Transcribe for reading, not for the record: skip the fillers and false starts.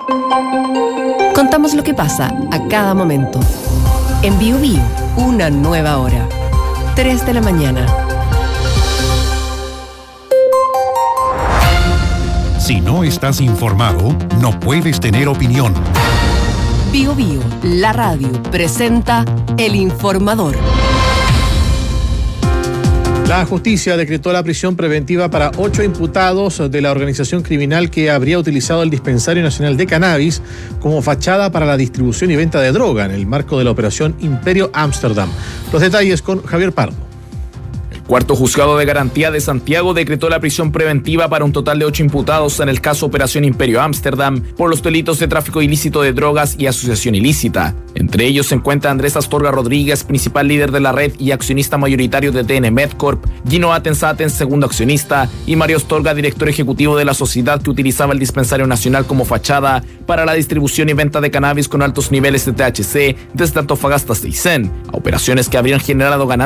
Contamos lo que pasa a cada momento. En Bio Bio, una nueva hora. 3 de la mañana. Si no estás informado, no puedes tener opinión. Bio Bio, la radio, presenta El Informador. La justicia decretó la prisión preventiva para 8 imputados de la organización criminal que habría utilizado el Dispensario Nacional de Cannabis como fachada para la distribución y venta de droga en el marco de la operación Imperio Ámsterdam. Los detalles con Javier Pardo. Cuarto Juzgado de Garantía de Santiago decretó la prisión preventiva para un total de 8 imputados en el caso Operación Imperio Ámsterdam por los delitos de tráfico ilícito de drogas y asociación ilícita. Entre ellos se encuentra Andrés Astorga Rodríguez, principal líder de la red y accionista mayoritario de TN Medcorp, Gino Atens, segundo accionista, y Mario Astorga, director ejecutivo de la sociedad que utilizaba el Dispensario Nacional como fachada para la distribución y venta de cannabis con altos niveles de THC desde Antofagasta hasta Aysén, a operaciones que habrían generado ganancias